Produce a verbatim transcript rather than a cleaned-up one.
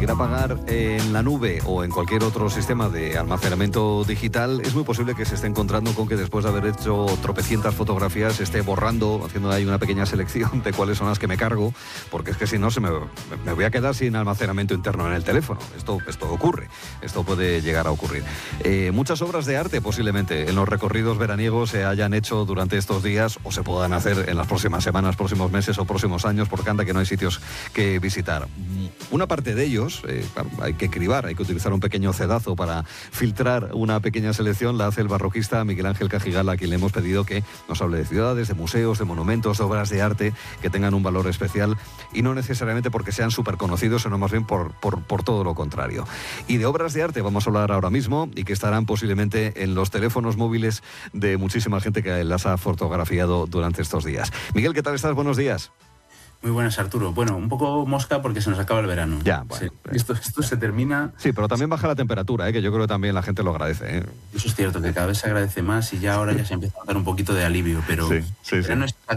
quiera pagar en la nube o en cualquier otro sistema de almacenamiento digital, es muy posible que se esté encontrando con que después de haber hecho tropecientas fotografías esté borrando, haciendo ahí una pequeña selección de cuáles son las que me cargo, porque es que si no se me, me voy a quedar sin almacenamiento interno en el teléfono. Esto, esto ocurre, esto puede llegar a ocurrir. Eh, muchas obras de arte posiblemente en los recorridos veraniegos se hayan hecho durante estos días o se puedan hacer en las próximas semanas, próximos meses o próximos años, porque anda que no hay sitios que visitar. Una parte de ellos, eh, claro, hay que cribar, hay que utilizar un pequeño cedazo para filtrar una pequeña selección, la hace el barroquista Miguel Ángel Cajigala, a quien le hemos pedido que nos hable de ciudades, de museos, de monumentos, de obras de arte que tengan un valor especial y no necesariamente porque sean súper conocidos, sino más bien por, por, por todo lo contrario. Y de obras de arte vamos a hablar ahora mismo y que estarán posiblemente en los teléfonos móviles de muchísima gente que las ha fotografiado durante estos días. Miguel, ¿qué tal estás? Buenos días. Muy buenas, Arturo. Bueno, un poco mosca porque se nos acaba el verano. Ya, bueno. Sí, esto, esto se termina... Sí, pero también baja la temperatura, ¿eh? Que yo creo que también la gente lo agradece, ¿eh? Eso es cierto, que cada vez se agradece más y ya ahora ya se empieza a dar un poquito de alivio, pero sí, sí, el verano sí. está